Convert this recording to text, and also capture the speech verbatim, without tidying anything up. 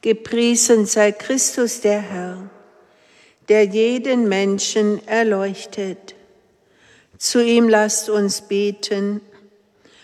Gepriesen sei Christus der Herr, der jeden Menschen erleuchtet. Zu ihm lasst uns beten.